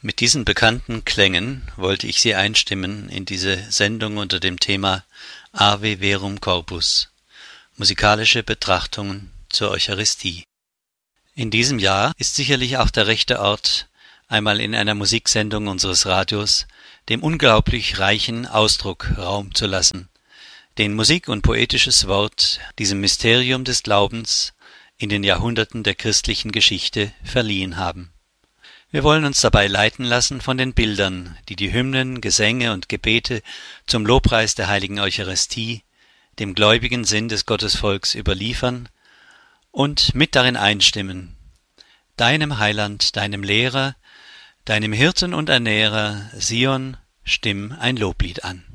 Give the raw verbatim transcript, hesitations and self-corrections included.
Mit diesen bekannten Klängen wollte ich Sie einstimmen in diese Sendung unter dem Thema Ave Verum Corpus, musikalische Betrachtungen zur Eucharistie. In diesem Jahr ist sicherlich auch der rechte Ort, einmal in einer Musiksendung unseres Radios dem unglaublich reichen Ausdruck Raum zu lassen, den Musik und poetisches Wort diesem Mysterium des Glaubens in den Jahrhunderten der christlichen Geschichte verliehen haben. Wir wollen uns dabei leiten lassen von den Bildern, die die Hymnen, Gesänge und Gebete zum Lobpreis der heiligen Eucharistie, dem gläubigen Sinn des Gottesvolks überliefern und mit darin einstimmen. Deinem Heiland, deinem Lehrer, deinem Hirten und Ernährer, Sion, stimm ein Loblied an.